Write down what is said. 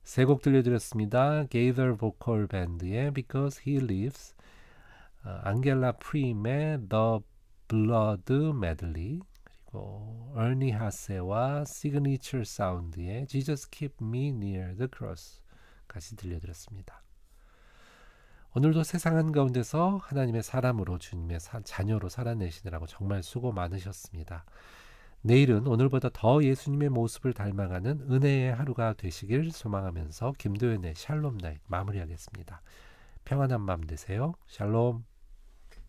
세 곡 들려드렸습니다. 게이더 보컬 밴드의 Because He Lives, 앙겔라 프림의 The Blood Medley, 그리고 어니 하세와 시그니처 사운드의 Jesus Keep Me Near the Cross까지 들려드렸습니다. 오늘도 세상 한가운데서 하나님의 사람으로 주님의 자녀로 살아내시느라고 정말 수고 많으셨습니다. 내일은 오늘보다 더 예수님의 모습을 닮아가는 은혜의 하루가 되시길 소망하면서 김도연의 샬롬 나잇 마무리하겠습니다. 평안한 밤 되세요. 샬롬.